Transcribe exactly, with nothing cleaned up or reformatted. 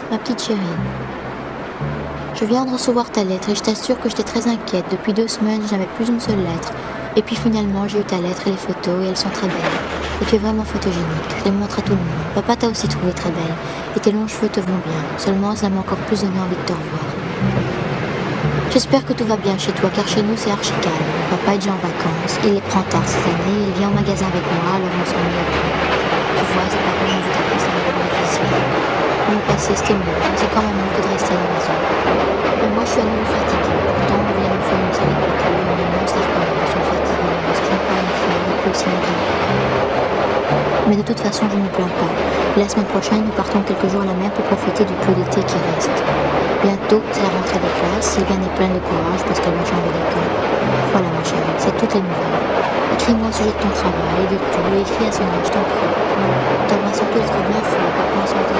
Ma petite chérie, je viens de recevoir ta lettre et je t'assure que j'étais très inquiète. Depuis deux semaines, je n'avais plus une seule lettre. Et puis finalement, j'ai eu ta lettre et les photos et elles sont très belles. Et tu es vraiment photogénique, je les montre à tout le monde. Papa t'a aussi trouvé très belle et tes longs cheveux te vont bien. Seulement, ça m'a encore plus donné envie de te revoir. J'espère que tout va bien chez toi car chez nous c'est archi calme. Papa est déjà en vacances, il les prend tard cette année, il vient au magasin avec moi alors on s'ennuie un peu. Tu vois, c'est pas comme on voudrait, c'est un peu difficile. Pour le passé c'était mieux, mais c'est quand même mieux que de rester à la maison. Mais moi je suis à nouveau fatiguée, pourtant on vient de me faire une série de piqûres, et maintenant ça recommence, on me fatigue en parce que je n'ai pas rien faire, et puis aussi mes dents. Mais de toute façon je ne me plains pas. Et la semaine prochaine nous partons quelques jours à la mer pour profiter du peu d'été qui reste. Bientôt, c'est la rentrée des classes. Sylviane est pleine de courage parce qu'elle va changer d'école. Voilà, ma chérie, c'est toutes les nouvelles. Écris-moi au sujet de ton travail, de tout, et écris à Sonia, je t'en prie. T'embrasse surtout trop bien fort, papa en